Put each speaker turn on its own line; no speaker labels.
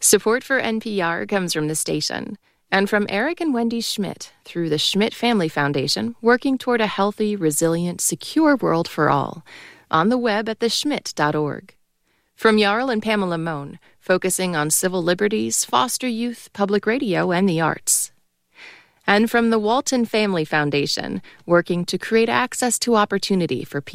Support for NPR comes from the station and from Eric and Wendy Schmidt through the Schmidt Family Foundation, working toward a healthy, resilient, secure world for all, on the web at theschmidt.org. From Jarl and Pamela Mohn, focusing on civil liberties, foster youth, public radio, and the arts. And from the Walton Family Foundation, working to create access to opportunity for people